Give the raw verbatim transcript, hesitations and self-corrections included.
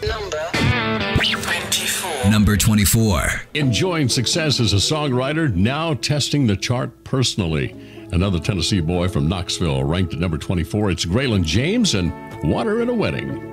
Number twenty-four. Number twenty-four. Enjoying success as a songwriter, now testing the chart personally. Another Tennessee boy from Knoxville, ranked at number twenty-four. It's Graylin James and Water in a Wedding.